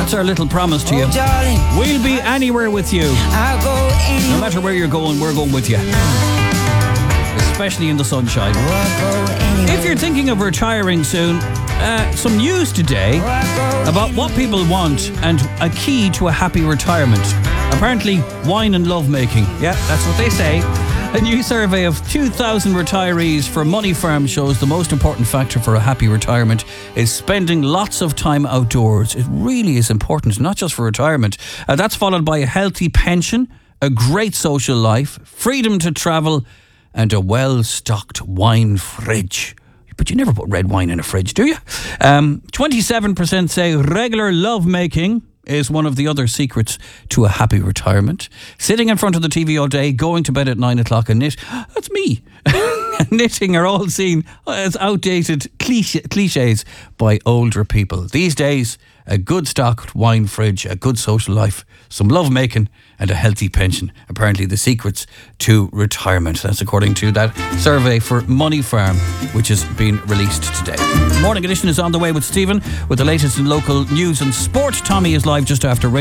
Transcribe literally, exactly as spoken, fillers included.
That's our little promise to you. Oh, darling, We'll be anywhere with you. I'll go anywhere. No matter where you're going, we're going with you. Especially in the sunshine. I'll go anywhere. If you're thinking of retiring soon, uh, some news today I'll go about what people want and a key to a happy retirement. Apparently, wine and lovemaking. Yeah, that's what they say. A new survey of two thousand retirees for Money Farm shows the most important factor for a happy retirement is spending lots of time outdoors. It really is important, not just for retirement. Uh, that's followed by a healthy pension, a great social life, freedom to travel, and a well-stocked wine fridge. But you never put red wine in a fridge, do you? Um, twenty-seven percent say regular lovemaking is one of the other secrets to a happy retirement. Sitting in front of the T V all day, going to bed at nine o'clock and knit. That's me. Knitting are all seen as outdated cliche, cliches by older people. These days, a good stocked wine fridge, a good social life, some love making and a healthy pension. Apparently the secrets to retirement. That's according to that survey for Money Farm, which has been released today. Morning Edition is on the way with Stephen with the latest in local news and sport. Tommy is live just after radio.